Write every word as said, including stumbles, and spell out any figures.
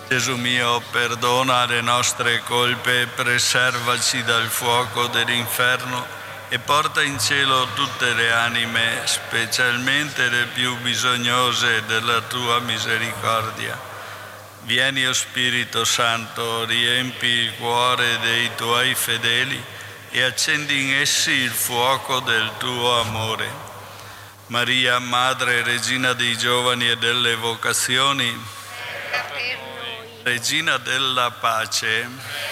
Gesù mio, perdona le nostre colpe, preservaci dal fuoco dell'inferno e porta in cielo tutte le anime, specialmente le più bisognose della tua misericordia. Vieni, o Spirito Santo, riempi il cuore dei tuoi fedeli e accendi in essi il fuoco del tuo amore. Maria, Madre, Regina dei giovani e delle vocazioni, Regina della pace,